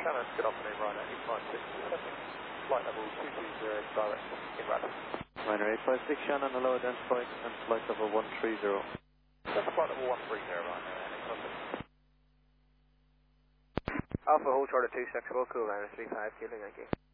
Shannon, good afternoon, Ryanair 856, flight level 220, direct in Radley. Ryanair 856, Shannon, hello, identified, and flight level 130. That's flight level 130, Ryanair 856. Alpha Hold Charter 264, cool, Ryanair 35, Keeling, thank you.